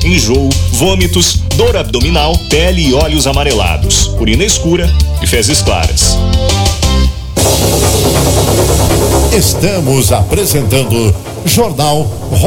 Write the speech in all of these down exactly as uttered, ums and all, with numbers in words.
enjoo, vômitos, dor abdominal, pele e olhos amarelados, urina escura e fezes claras. Estamos apresentando Jornal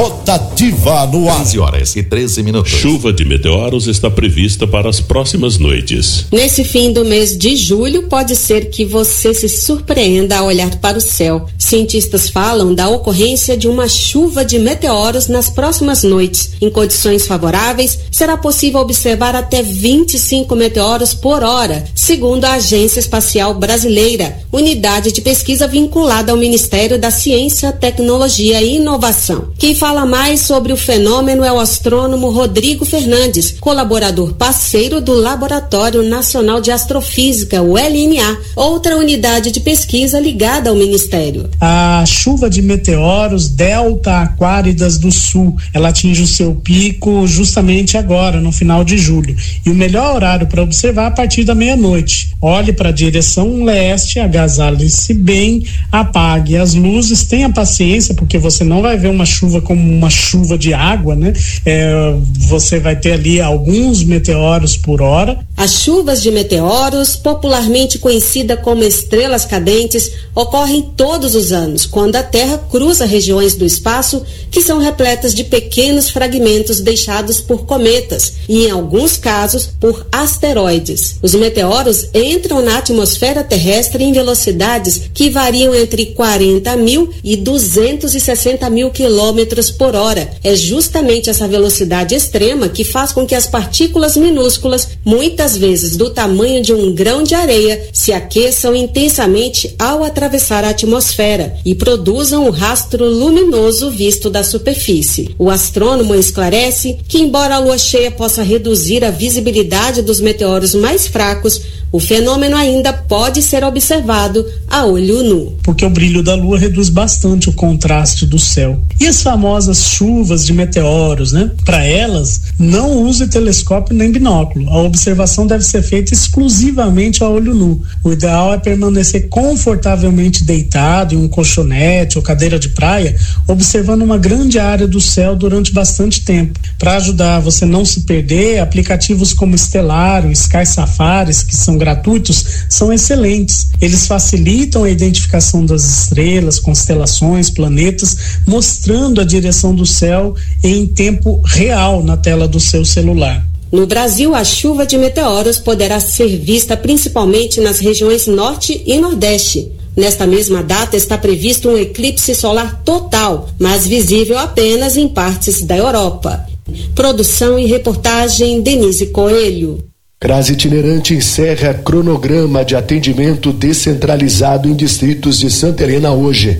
Rotativa no ar. quinze horas e treze minutos. Chuva de meteoros está prevista para as próximas noites. Nesse fim do mês de julho, pode ser que você se surpreenda ao olhar para o céu. Cientistas falam da ocorrência de uma chuva de meteoros nas próximas noites. Em condições favoráveis, será possível observar até vinte e cinco meteoros por hora, segundo a Agência Espacial Brasileira, unidade de pesquisa vinculada ao Ministério da Ciência, Tecnologia e Inovação. Quem fala mais sobre o fenômeno é o astrônomo Rodrigo Fernandes, colaborador parceiro do Laboratório Nacional de Astrofísica, o L N A, outra unidade de pesquisa ligada ao Ministério. A chuva de meteoros Delta Aquáridas do Sul, ela atinge o seu pico justamente agora, no final de julho. E o melhor horário para observar é a partir da meia-noite. Olhe para a direção leste, agasalhe-se bem, apague as luzes, tenha paciência, porque você não vai ver uma chuva como uma chuva de água, né? É, você vai ter ali alguns meteoros por hora. As chuvas de meteoros, popularmente conhecida como estrelas cadentes, ocorrem todos os anos, quando a Terra cruza regiões do espaço que são repletas de pequenos fragmentos deixados por cometas e, em alguns casos, por asteroides. Os meteoros entram na atmosfera terrestre em velocidades que variam entre quarenta mil e duzentos e sessenta mil quilômetros por hora. É justamente essa velocidade extrema que faz com que as partículas minúsculas, muitas vezes do tamanho de um grão de areia, se aqueçam intensamente ao atravessar a atmosfera e produzam o rastro luminoso visto da superfície. O astrônomo esclarece que, embora a lua cheia possa reduzir a visibilidade dos meteoros mais fracos, o fenômeno ainda pode ser observado a olho nu. Porque o brilho da lua reduz bastante o contraste do céu. E as famosas chuvas de meteoros, né? Para elas, não use telescópio nem binóculo. A observação deve ser feita exclusivamente a olho nu. O ideal é permanecer confortavelmente deitado em um colchonete ou cadeira de praia, observando uma grande área do céu durante bastante tempo. Para ajudar você não se perder, aplicativos como Stellarium, Sky Safaris, que são gratuitos, são excelentes. Eles facilitam a identificação das estrelas, constelações, planetas, mostrando a direção do céu em tempo real na tela do seu celular. No Brasil, a chuva de meteoros poderá ser vista principalmente nas regiões norte e nordeste. Nesta mesma data está previsto um eclipse solar total, mas visível apenas em partes da Europa. Produção e reportagem Denise Coelho. CRAS itinerante encerra cronograma de atendimento descentralizado em distritos de Santa Helena hoje.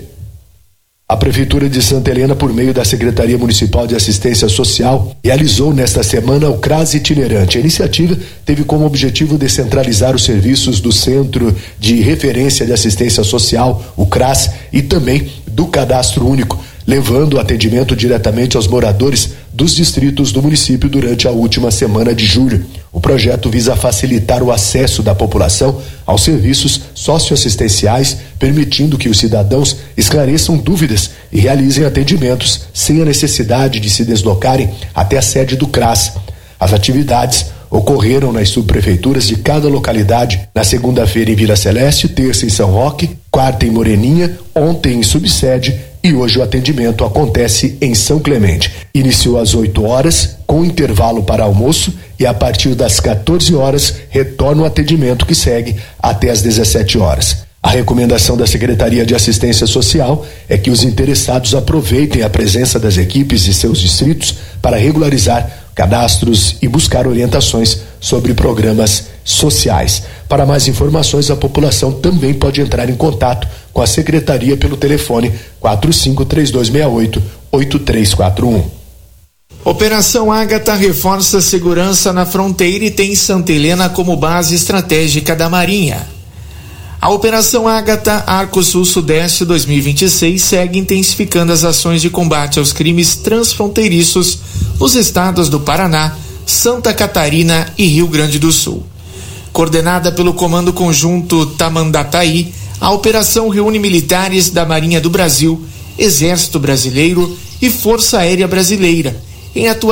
A Prefeitura de Santa Helena, por meio da Secretaria Municipal de Assistência Social, realizou nesta semana o CRAS itinerante. A iniciativa teve como objetivo descentralizar os serviços do Centro de Referência de Assistência Social, o CRAS, e também do Cadastro Único, levando o atendimento diretamente aos moradores dos distritos do município durante a última semana de julho. O projeto visa facilitar o acesso da população aos serviços socioassistenciais, permitindo que os cidadãos esclareçam dúvidas e realizem atendimentos sem a necessidade de se deslocarem até a sede do CRAS. As atividades ocorreram nas subprefeituras de cada localidade, na segunda-feira em Vila Celeste, terça em São Roque, quarta em Moreninha, ontem em Subsede e hoje o atendimento acontece em São Clemente. Iniciou às oito horas, com intervalo para almoço, e a partir das quatorze horas retorna o atendimento que segue até às dezessete horas. A recomendação da Secretaria de Assistência Social é que os interessados aproveitem a presença das equipes de seus distritos para regularizar cadastros e buscar orientações sobre programas sociais. Para mais informações, a população também pode entrar em contato com a Secretaria pelo telefone quatro cinco três dois seis oito oito três quatro um. Operação Ágata reforça a segurança na fronteira e tem Santa Helena como base estratégica da Marinha. A Operação Ágata Arco Sul-Sudeste dois mil e vinte e seis segue intensificando as ações de combate aos crimes transfronteiriços nos estados do Paraná, Santa Catarina e Rio Grande do Sul. Coordenada pelo Comando Conjunto Tamandatai, a operação reúne militares da Marinha do Brasil, Exército Brasileiro e Força Aérea Brasileira, em atuação